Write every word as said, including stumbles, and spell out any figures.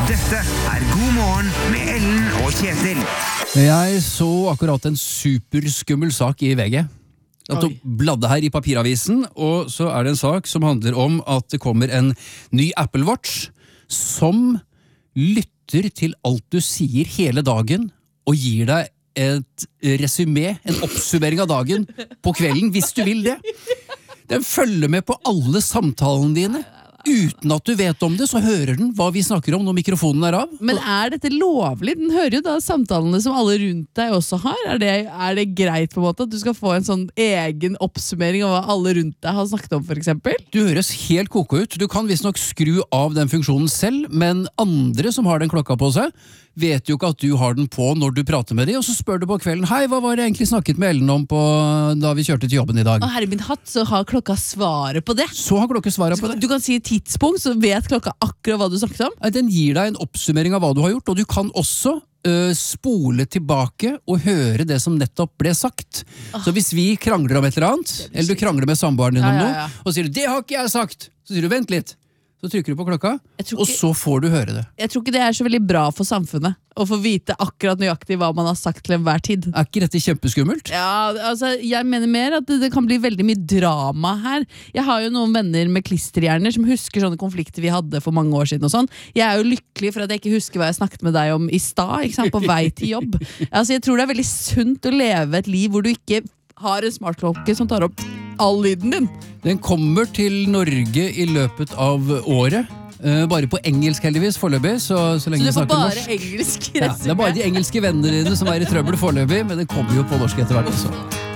Dette er God morgen med Ellen og Kjetil. Jeg så akkurat en superskummel sak i V G. Jeg tok bladde her i papiravisen, og så er det en sak som handler om at det kommer en ny Apple Watch som lytter til alt du sier hele dagen og gir deg et resumé, en oppsummering av dagen på kvelden, hvis du vil det. Den følger med på alle samtalene dine. Uten at du vet om det, så hører den hva vi snakker om når mikrofonen er av. Men er dette lovlig? Den hører jo da samtalene som alle rundt deg også har. Er det, er det greit på en måte at du skal få en sånn egen oppsummering av hva alle rundt deg har snakket om, for eksempel? Du høres helt koko ut. Du kan visst nok skru av den funksjonen selv, men andre som har den klokka på seg, vet jo ikke at du har den på når du prater med dem, og så spør du på kvelden, hei, hva var det egentlig snakket med Ellen om på, da vi kjørte til jobben i dag? Og herre min hatt, så har klokka svaret på det. Så har klokka svaret på det. Du kan si tidspunkt, så vet klokka akkurat hva du snakket om. Den gir deg en oppsummering av hva du har gjort, og du kan også uh, spole tilbake og høre det som nettopp ble sagt. Ah. Så hvis vi krangler om et eller annet, eller du krangler med samboeren din om ja, ja, noe, ja. og sier du, det har ikke jeg sagt, så sier du, vent litt. Så trykker du på klokka, ikke, og så får du høre det. Jeg tror ikke det er så veldig bra for samfunnet å få vite akkurat nøyaktig hva man har sagt til enhver tid. Er ikke dette kjempeskummelt? Ja, altså, jeg mener mer at det, det kan bli veldig mye drama her. Jeg har jo noen venner med klisterhjerner som husker sånne konflikter vi hadde for mange år siden og sånn. Jeg er jo lykkelig for at jeg ikke husker hva jeg snakket med deg om i stad, ikke sant, på vei til jobb. Altså, jeg tror det er veldig sunt å leve et liv hvor du ikke har en smartklokke som tar opp all lyden din. Den kommer til Norge i løpet av året. Uh, bare på engelsk heldigvis foreløpig, så, så lenge vi snakker norsk. Så det er bare engelsk? Ja, det er bare de engelske vennene dine som er i trøbbel foreløpig, men den kommer jo på norsk etter hvert også.